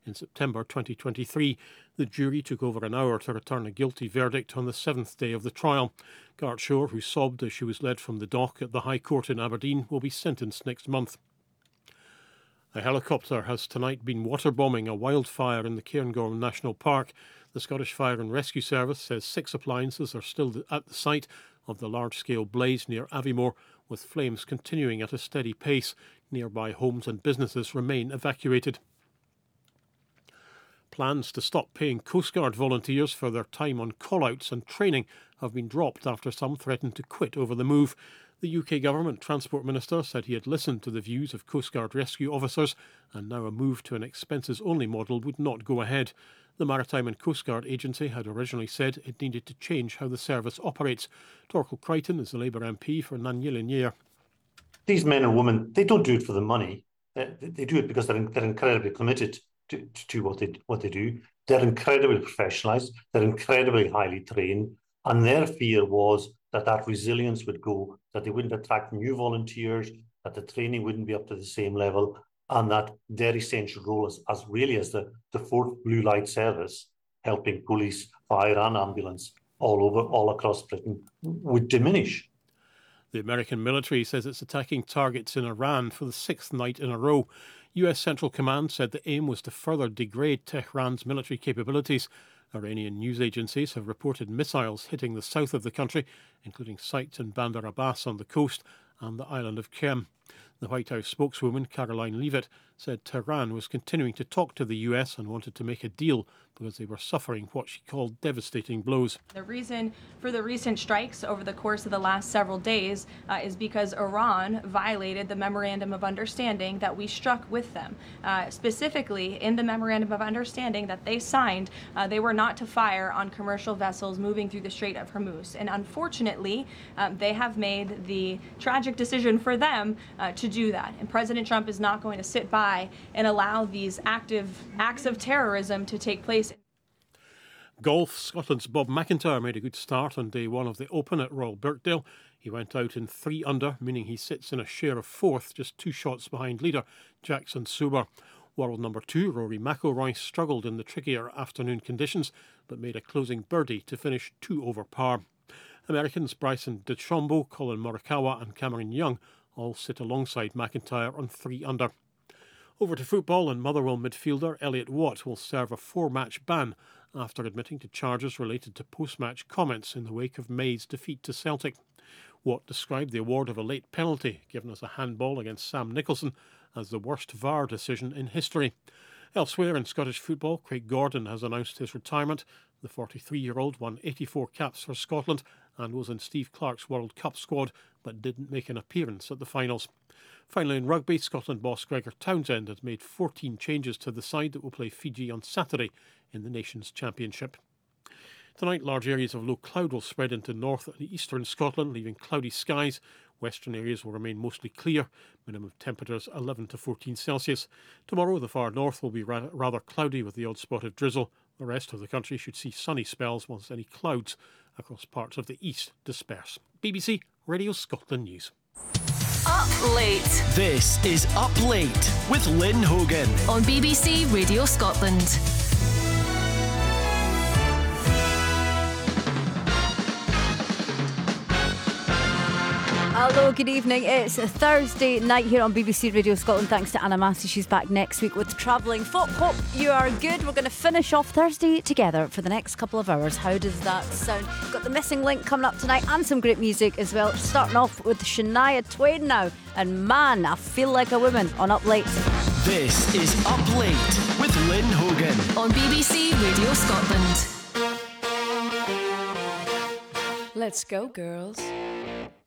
in September 2023. The jury took over an hour to return a guilty verdict on the 7th day of the trial. Garth Shore, who sobbed as she was led from the dock at the High Court in Aberdeen, will be sentenced next month. A helicopter has tonight been waterbombing a wildfire in the Cairngorm National Park. The Scottish Fire and Rescue Service says 6 appliances are still at the site of the large-scale blaze near Aviemore, with flames continuing at a steady pace. Nearby homes and businesses remain evacuated. Plans to stop paying Coastguard volunteers for their time on call-outs and training have been dropped after some threatened to quit over the move. The UK Government Transport Minister said he had listened to the views of Coastguard rescue officers, and now a move to an expenses-only model would not go ahead. The Maritime and Coastguard Agency had originally said it needed to change how the service operates. Torkel Crichton is the Labour MP for Nanyilin. These men and women, they don't do it for the money. They do it because they're incredibly committed to what they do. They're incredibly professionalised. They're incredibly highly trained. And their fear was that resilience would go, that they wouldn't attract new volunteers, that the training wouldn't be up to the same level, and that their essential role as the fourth blue light service, helping police, fire and ambulance all across Britain, would diminish. The American military says it's attacking targets in Iran for the 6th night in a row. US Central Command said the aim was to further degrade Tehran's military capabilities. Iranian news agencies have reported missiles hitting the south of the country, including sites in Bandar Abbas on the coast and the island of Qem. The White House spokeswoman, Caroline Leavitt, said Tehran was continuing to talk to the US and wanted to make a deal because they were suffering what she called devastating blows. The reason for the recent strikes over the course of the last several days is because Iran violated the Memorandum of Understanding that we struck with them. Specifically, in the Memorandum of Understanding that they signed, they were not to fire on commercial vessels moving through the Strait of Hormuz. And unfortunately, they have made the tragic decision for them to do that. And President Trump is not going to sit by and allow these active acts of terrorism to take place. Golf. Scotland's Bob McIntyre made a good start on day one of the Open at Royal Birkdale. He went out in 3 under, meaning he sits in a share of 4th, just 2 shots behind leader Jackson Suber. World number 2, Rory McIlroy, struggled in the trickier afternoon conditions, but made a closing birdie to finish 2 over par. Americans Bryson DeChambeau, Colin Morikawa and Cameron Young all sit alongside McIntyre on 3 under. Over to football, and Motherwell midfielder Elliot Watt will serve a 4-match ban after admitting to charges related to post-match comments in the wake of May's defeat to Celtic. Watt described the award of a late penalty given as a handball against Sam Nicholson as the worst VAR decision in history. Elsewhere in Scottish football, Craig Gordon has announced his retirement. The 43-year-old won 84 caps for Scotland and was in Steve Clarke's World Cup squad, but didn't make an appearance at the finals. Finally, in rugby, Scotland boss Gregor Townsend has made 14 changes to the side that will play Fiji on Saturday in the Nations Championship. Tonight, large areas of low cloud will spread into north and eastern Scotland, leaving cloudy skies. Western areas will remain mostly clear, minimum temperatures 11 to 14 Celsius. Tomorrow, the far north will be rather cloudy with the odd spot of drizzle. The rest of the country should see sunny spells once any clouds across parts of the east disperse. BBC Radio Scotland News. Up Late. This is Up Late with Lynn Hogan on BBC Radio Scotland. Hello, good evening. It's a Thursday night here on BBC Radio Scotland. Thanks to Anna Massey. She's back next week with Travelling Folk. Hope you are good. We're going to finish off Thursday together for the next couple of hours. How does that sound? Got The Missing Link coming up tonight and some great music as well. Starting off with Shania Twain now. And man, I feel like a woman on Up Late. This is Up Late with Lynn Hogan on BBC Radio Scotland. Let's go, girls.